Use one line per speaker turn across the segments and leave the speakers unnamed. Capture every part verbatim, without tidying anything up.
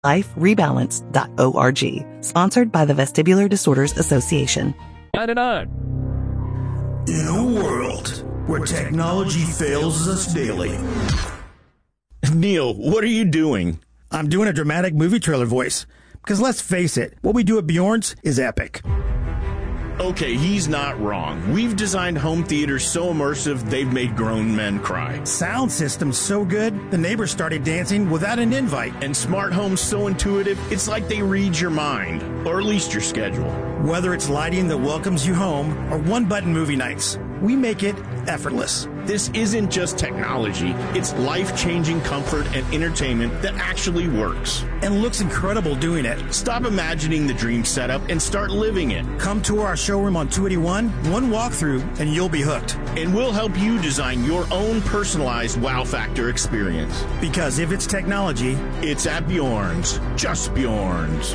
life rebalance dot org. Sponsored by the Vestibular Disorders Association.
ninety-nine.
In a world where technology fails us daily.
Neil, what are you doing?
I'm doing a dramatic movie trailer voice. Because let's face it, what we do at Bjorn's is epic.
Okay, he's not wrong. We've designed home theaters so immersive, they've made grown men cry.
Sound system's so good, the neighbors started dancing without an invite.
And smart homes so intuitive, it's like they read your mind, or at least your schedule.
Whether it's lighting that welcomes you home or one-button movie nights, we make it effortless.
This isn't just technology, it's life-changing comfort and entertainment that actually works.
And looks incredible doing it.
Stop imagining the dream setup and start living it.
Come to our showroom on two eighty-one, one walkthrough, and you'll be hooked.
And we'll help you design your own personalized wow factor experience.
Because if it's technology,
it's at Bjorn's. Just Bjorn's.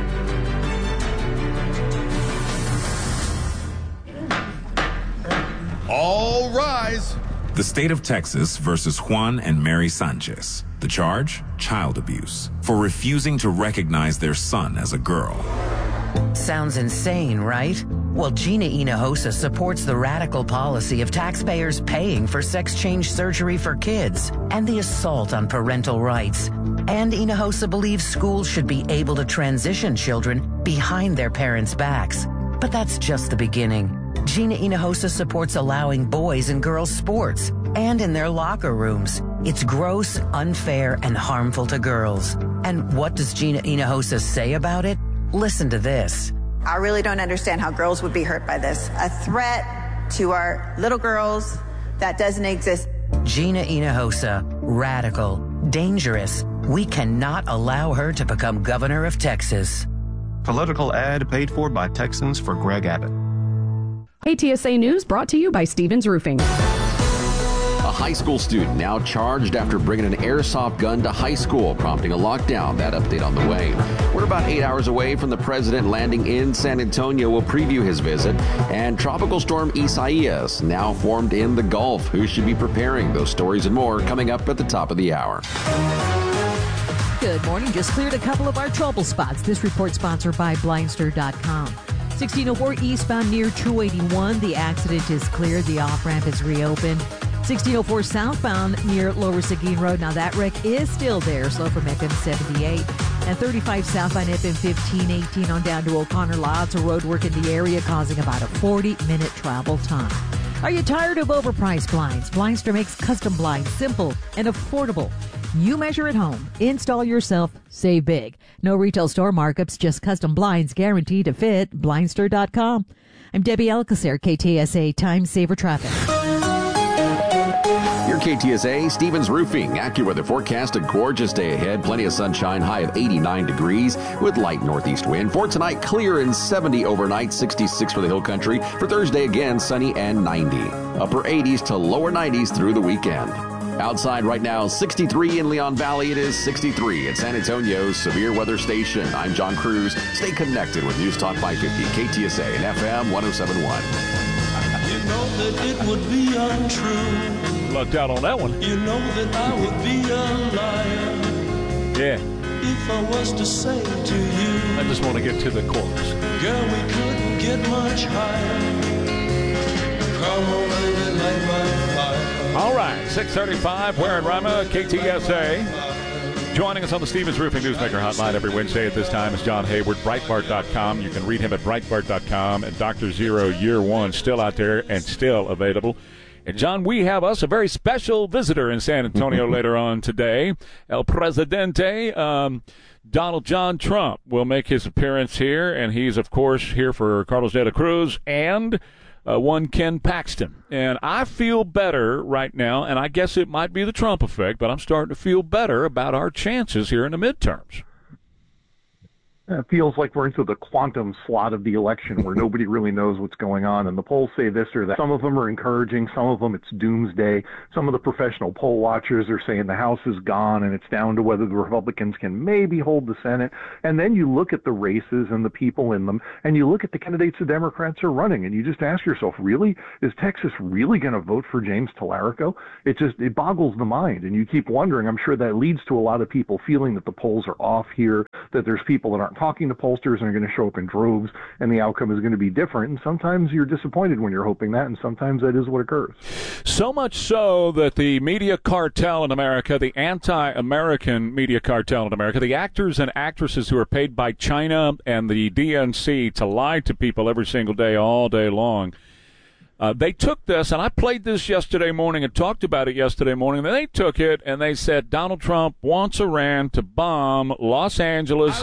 All rise.
The state of Texas versus Juan and Mary Sanchez. The charge? Child abuse. For refusing to recognize their son as a girl.
Sounds insane, right? Well, Gina Hinojosa supports the radical policy of taxpayers paying for sex change surgery for kids and the assault on parental rights. And Hinojosa believes schools should be able to transition children behind their parents' backs. But that's just the beginning. Gina Hinojosa supports allowing boys and girls sports and in their locker rooms. It's gross, unfair, and harmful to girls. And what does Gina Hinojosa say about it? Listen to this.
I really don't understand how girls would be hurt by this. A threat to our little girls that doesn't exist.
Gina Hinojosa, radical, dangerous. We cannot allow her to become governor of Texas.
Political ad paid for by Texans for Greg Abbott.
K T S A News brought to you by Stevens Roofing.
A high school student now charged after bringing an airsoft gun to high school, prompting a lockdown. That update on the way. We're about eight hours away from the president landing in San Antonio. We'll preview his visit. And Tropical Storm Isaias now formed in the Gulf. Who should be preparing? Those stories and more coming up at the top of the hour.
Good morning. Just cleared a couple of our trouble spots. This report sponsored by Blindster dot com. sixteen oh four eastbound near two eighty-one. The accident is cleared. The off-ramp is reopened. sixteen oh four southbound near Lower Seguin Road. Now that wreck is still there, slow from F M seventy-eight. And thirty-five southbound F M fifteen eighteen on down to O'Connor. Lots of road work in the area causing about a forty-minute travel time. Are you tired of overpriced blinds? Blindster makes custom blinds simple and affordable. You measure at home, install yourself, save big. No retail store markups, just custom blinds guaranteed to fit. Blindster dot com. I'm Debbie Alcacer, K T S A Time Saver Traffic.
Your K T S A Stevens Roofing AccuWeather forecast. A gorgeous day ahead. Plenty of sunshine. High of eighty-nine degrees with light northeast wind. For tonight, clear and seventy overnight. sixty-six for the hill country. For Thursday, again, sunny and ninety. Upper eighties to lower nineties through the weekend. Outside right now, sixty-three in Leon Valley. It is sixty-three at San Antonio's Severe Weather Station. I'm John Cruz. Stay connected with News Talk five fifty, K T S A and F M one oh seven point one.
You know that it would be untrue.
Lucked out on that one.
You know that I would be a liar.
Yeah.
If I was to say to you,
I just want to get to the chorus.
Girl, we couldn't get much higher. Come on, baby, light my fire.
All right, six thirty-five, Ware and Rima, K T S A. Joining us on the Stevens Roofing Newsmaker Hotline every Wednesday at this time is John Hayward, Breitbart dot com. You can read him at Breitbart dot com. And Doctor Zero Year One still out there and still available. And, John, we have us a very special visitor in San Antonio later on today. El Presidente, um, Donald John Trump, will make his appearance here. And he's, of course, here for Carlos de la Cruz and uh, one Ken Paxton. And I feel better right now, and I guess it might be the Trump effect, but I'm starting to feel better about our chances here in the midterms.
It feels like we're into the quantum slot of the election where nobody really knows what's going on, and the polls say this or that. Some of them are encouraging, some of them it's doomsday. Some of the professional poll watchers are saying the House is gone and it's down to whether the Republicans can maybe hold the Senate. And then you look at the races and the people in them, and you look at the candidates the Democrats are running, and you just ask yourself, really? Is Texas really going to vote for James Tallarico? It just, it boggles the mind, and you keep wondering. I'm sure that leads to a lot of people feeling that the polls are off here, that there's people that aren't talking to pollsters and are going to show up in droves, and the outcome is going to be different. And sometimes you're disappointed when you're hoping that, and sometimes that is what occurs.
So much so that the media cartel in America, the anti-American media cartel in America, the actors and actresses who are paid by China and the D N C to lie to people every single day, all day long, Uh, they took this, and I played this yesterday morning and talked about it yesterday morning. And they took it and they said Donald Trump wants Iran to bomb Los Angeles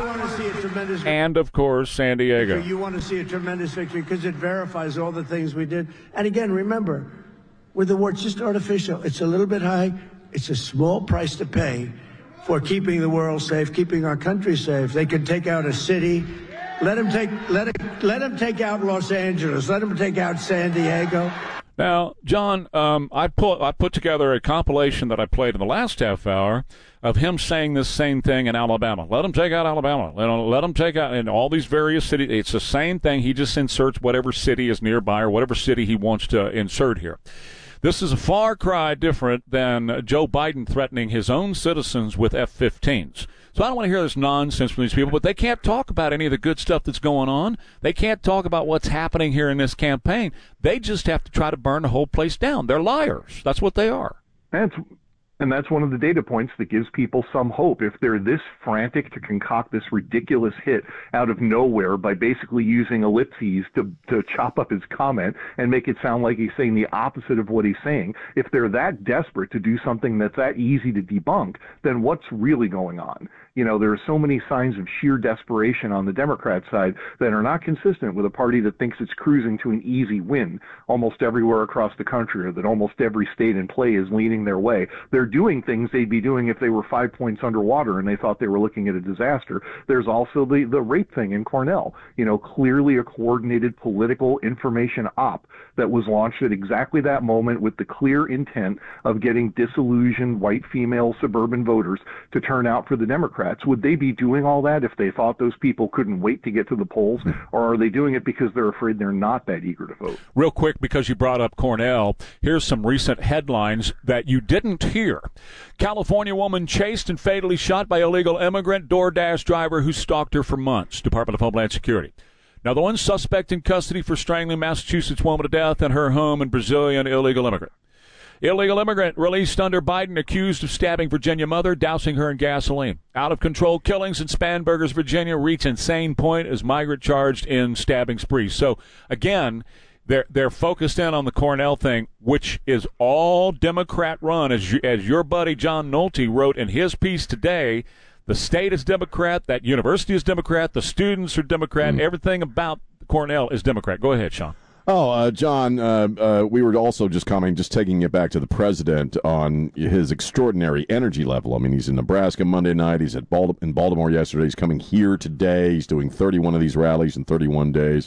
and, of course, San Diego.
You want to see a tremendous victory because it verifies all the things we did. And again, remember, with the war, it's just artificial. It's a little bit high. It's a small price to pay for keeping the world safe, keeping our country safe. They can take out a city. Let him take let it, let him take out Los Angeles. Let him take out San Diego.
Now, John, um, I put I put together a compilation that I played in the last half hour of him saying this same thing in Alabama. Let him take out Alabama. Let him, let him take out in all these various cities. It's the same thing. He just inserts whatever city is nearby or whatever city he wants to insert here. This is a far cry different than Joe Biden threatening his own citizens with F fifteens. So I don't want to hear this nonsense from these people, but they can't talk about any of the good stuff that's going on. They can't talk about what's happening here in this campaign. They just have to try to burn the whole place down. They're liars. That's what they are.
That's And that's one of the data points that gives people some hope. If they're this frantic to concoct this ridiculous hit out of nowhere by basically using ellipses to, to chop up his comment and make it sound like he's saying the opposite of what he's saying, if they're that desperate to do something that's that easy to debunk, then what's really going on? You know, there are so many signs of sheer desperation on the Democrat side that are not consistent with a party that thinks it's cruising to an easy win almost everywhere across the country, or that almost every state in play is leaning their way. They're doing things they'd be doing if they were five points underwater and they thought they were looking at a disaster. There's also the, the rape thing in Cornell, you know, clearly a coordinated political information op that was launched at exactly that moment with the clear intent of getting disillusioned white female suburban voters to turn out for the Democrats. Would they be doing all that if they thought those people couldn't wait to get to the polls, or are they doing it because they're afraid they're not that eager to vote?
Real quick, because you brought up Cornell, here's some recent headlines that you didn't hear. California woman chased and fatally shot by illegal immigrant DoorDash driver who stalked her for months. Department of Homeland Security. Now, the one suspect in custody for strangling Massachusetts woman to death in her home and Brazilian illegal immigrant. Illegal immigrant released under Biden accused of stabbing Virginia mother, dousing her in gasoline. Out-of-control killings in Spanburgers, Virginia reach insane point as migrant charged in stabbing spree. So, again, they're they're focused in on the Cornell thing, which is all Democrat-run. As, you, as your buddy John Nolte wrote in his piece today, the state is Democrat, that university is Democrat, the students are Democrat, mm. everything about Cornell is Democrat. Go ahead, Sean.
Oh, uh, John, uh, uh, we were also just commenting, just taking it back to the president on his extraordinary energy level. I mean, he's in Nebraska Monday night. He's at Baltimore, in Baltimore yesterday. He's coming here today. He's doing thirty-one of these rallies in thirty-one days.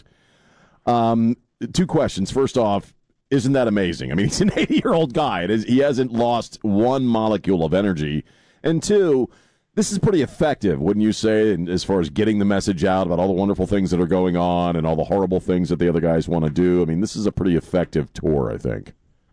Um, two questions. First off, isn't that amazing? I mean, he's an eighty-year-old guy. It is, he hasn't lost one molecule of energy. And two, this is pretty effective, wouldn't you say, as far as getting the message out about all the wonderful things that are going on and all the horrible things that the other guys want to do? I mean, this is a pretty effective tour, I think.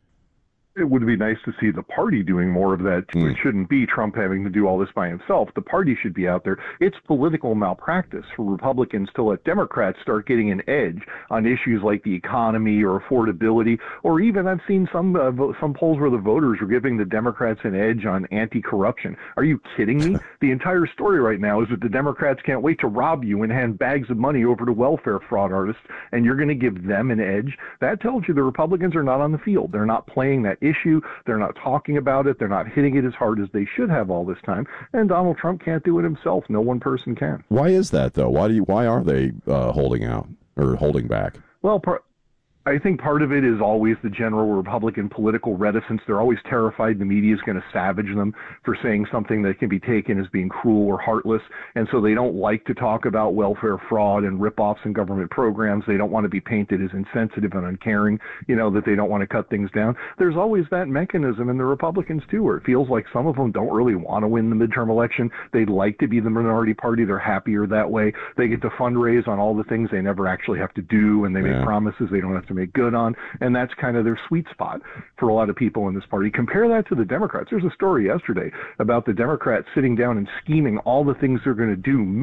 It would be nice to see the party doing more of that, too. Mm. It shouldn't be Trump having to do all this by himself. The party should be out there. It's political malpractice for Republicans to let Democrats start getting an edge on issues like the economy or affordability, or even I've seen some uh, some polls where the voters are giving the Democrats an edge on anti-corruption. Are you kidding me? The entire story right now is that the Democrats can't wait to rob you and hand bags of money over to welfare fraud artists, and you're going to give them an edge? That tells you the Republicans are not on the field. They're not playing that issue. They're not talking about it. They're not hitting it as hard as they should have all this time. And Donald Trump can't do it himself. No one person can.
Why is that, though? Why do you, why are they uh, holding out or holding back?
Well, par- I think part of it is always the general Republican political reticence. They're always terrified the media is going to savage them for saying something that can be taken as being cruel or heartless, and so they don't like to talk about welfare fraud and rip-offs in government programs. They don't want to be painted as insensitive and uncaring, you know, that they don't want to cut things down. There's always that mechanism in the Republicans, too, where it feels like some of them don't really want to win the midterm election. They'd like to be the minority party. They're happier that way. They get to fundraise on all the things they never actually have to do, and they
Yeah.
make promises they don't have to make good on, and that's kind of their sweet spot for a lot of people in this party. Compare that to the Democrats. There's a story yesterday about the Democrats sitting down and scheming all the things they're going to do